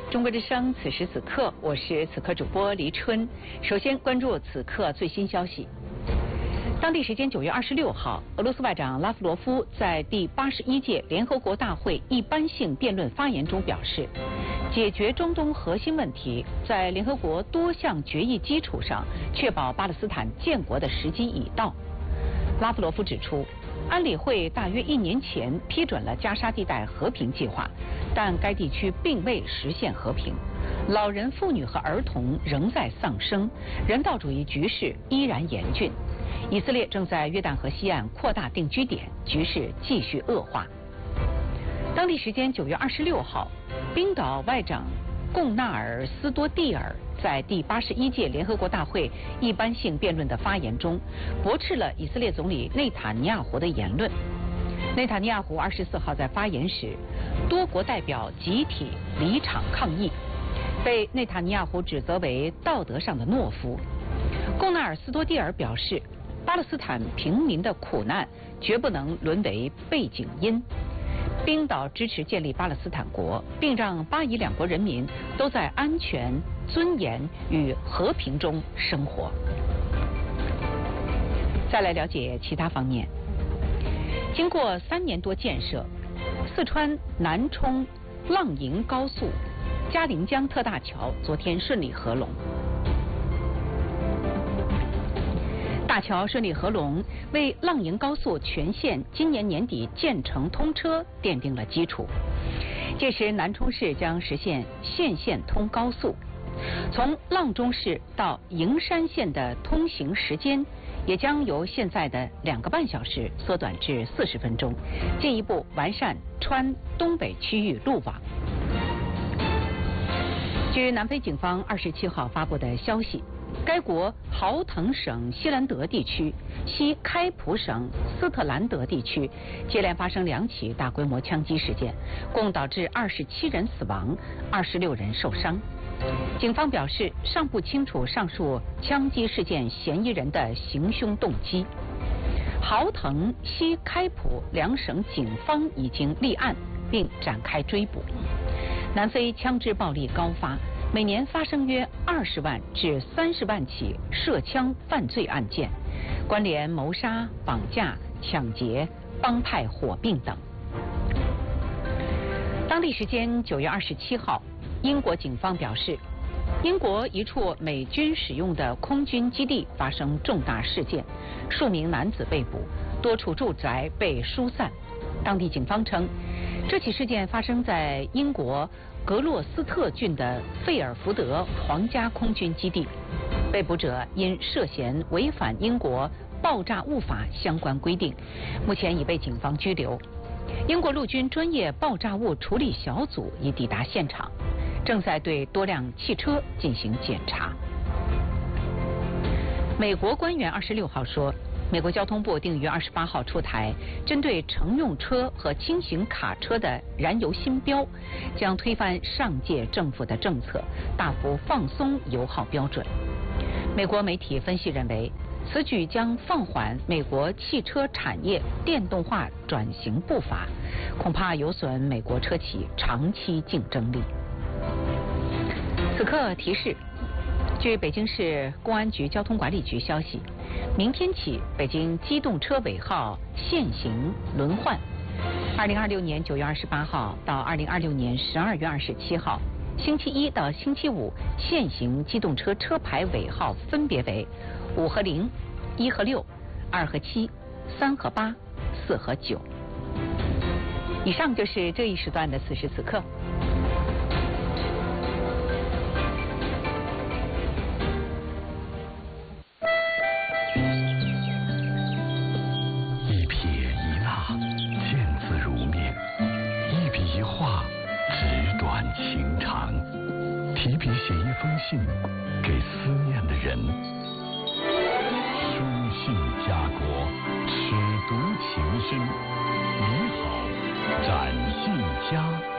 中国之声，此时此刻，我是此刻主播黎春。首先关注此刻最新消息。当地时间9月26号，俄罗斯外长拉夫罗夫在第81届联合国大会一般性辩论发言中表示，解决中东核心问题，在联合国多项决议基础上，确保巴勒斯坦建国的时机已到。拉夫罗夫指出，安理会大约1年前批准了加沙地带和平计划，但该地区并未实现和平，老人、妇女和儿童仍在丧生，人道主义局势依然严峻。以色列正在约旦河西岸扩大定居点，局势继续恶化。当地时间9月26号，冰岛外长贡纳尔斯多蒂尔在第81届联合国大会一般性辩论的发言中，驳斥了以色列总理内塔尼亚胡的言论。内塔尼亚胡24号在发言时，多国代表集体离场抗议，被内塔尼亚胡指责为道德上的懦夫。贡纳尔斯多蒂尔表示，巴勒斯坦平民的苦难绝不能沦为背景音。冰岛支持建立巴勒斯坦国，并让巴以两国人民都在安全、尊严与和平中生活。再来了解其他方面。经过3年多建设，四川南充浪营高速嘉陵江特大桥昨天顺利合龙。大桥顺利合龙，为浪营高速全线今年年底建成通车奠定了基础。届时，南充市将实现县通高速，从阆中市到营山县的通行时间也将由现在的2个半小时缩短至40分钟，进一步完善川东北区域路网。据南非警方27号发布的消息，该国豪腾省西兰德地区、西开普省斯特兰德地区接连发生2起大规模枪击事件，共导致27人死亡，26人受伤。警方表示，尚不清楚上述枪击事件嫌疑人的行凶动机。豪腾、西开普2省警方已经立案并展开追捕。南非枪支暴力高发，每年发生约20万至30万起涉枪犯罪案件，关联谋杀、绑架、抢劫、帮派火并等。当地时间9月27号，英国警方表示，英国一处美军使用的空军基地发生重大事件，数名男子被捕，多处住宅被疏散。当地警方称，这起事件发生在英国格洛斯特郡的费尔福德皇家空军基地，被捕者因涉嫌违反英国爆炸物法相关规定，目前已被警方拘留。英国陆军专业爆炸物处理小组已抵达现场，正在对多辆汽车进行检查。美国官员26号说，美国交通部定于28号出台针对乘用车和轻型卡车的燃油新标，将推翻上届政府的政策，大幅放松油耗标准。美国媒体分析认为，此举将放缓美国汽车产业电动化转型步伐，恐怕有损美国车企长期竞争力。此刻提示，据北京市公安局交通管理局消息，明天起，北京机动车尾号限行轮换。2026年9月28号到2026年12月27号，星期一到星期五，限行机动车车牌尾号分别为5和0、1和6、2和7、3和8、4和9。以上就是这一时段的此时此刻。 情长，提笔写一封信给思念的人。书信家国，尺牍情深。你好，展信佳。